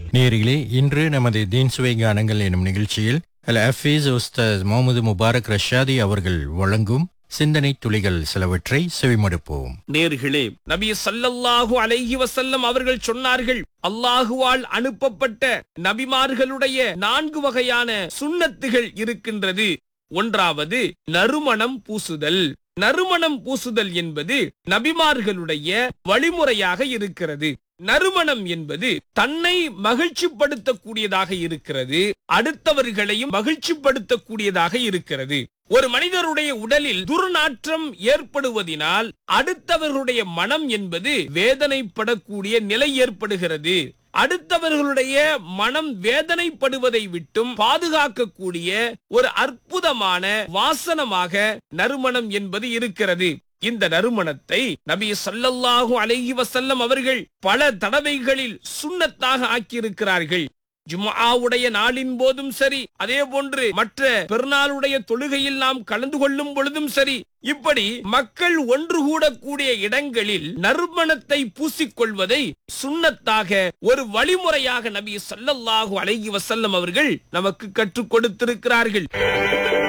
நேயர்களே, இன்று நமது தீன் சுவை கானங்கள் எனும் நிகழ்ச்சியில் அல் ஹஃபீஸ் உஸ்தாஸ் முகமது முபாரக் ரஷாதி அவர்கள் வழங்கும் சிந்தனை துளிகள் சிலவற்றை செவிமடுப்போம். நேர்களே, நபி ஸல்லல்லாஹு அலைஹி வஸல்லம் அவர்கள் சொன்னார்கள், அல்லாஹுவால் அனுப்பப்பட்ட நபிமார்களுடைய 4 வகையான சுன்னத்துகள் இருக்கின்றது. ஒன்றாவது நறுமணம் பூசுதல். நறுமணம் பூசுதல் என்பது நபிமார்களுடைய வழிமுறையாக இருக்கிறது. நறுமணம் என்பது தன்னை மகிழ்ச்சிப்படுத்தக்கூடியதாக இருக்கிறது, அடுத்தவர்களையும் மகிழ்ச்சிப்படுத்தக்கூடியதாக இருக்கிறது. ஒரு மனிதருடைய உடலில் துர்நாற்றம் ஏற்படுவதினால் அடுத்தவர்களுடைய மனம் என்பது வேதனைப்படக்கூடிய நிலை ஏற்படுகிறது. அடுத்தவர்களுடைய மனம் வேதனைப்படுவதை விட்டும் பாதுகாக்கக்கூடிய ஒரு அற்புதமான வாசனமாக நறுமணம் என்பது இருக்கிறது. இந்த நறுமணத்தை நபி ஸல்லல்லாஹு அலைஹி வஸல்லம் அவர்கள் பல தடவைகளில் சுன்னத்தாக ஆக்கியிருக்கிறார்கள். ஜும்ஆவுடைய நாளின் போதும் சரி, அதே போன்று மற்ற பெருநாளுடைய தொழுகையில் நாம் கலந்து கொள்ளும் பொழுதும் சரி, இப்படி மக்கள் ஒன்று கூடக்கூடிய இடங்களில் நறுமணத்தை பூசிக்கொள்வதை சுன்னத்தாக ஒரு வழிமுறையாக நபி ஸல்லல்லாஹு அலைஹி வஸல்லம் அவர்கள் நமக்கு கற்றுக் கொடுத்திருக்கிறார்கள்.